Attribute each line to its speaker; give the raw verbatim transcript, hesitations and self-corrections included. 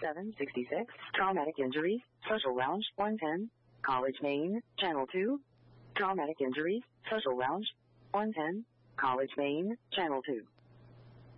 Speaker 1: seven sixty-six. Traumatic injuries, Social Lounge, one ten. College, Maine, Channel two. Traumatic injuries, Social Lounge, one ten. College, Maine, Channel two.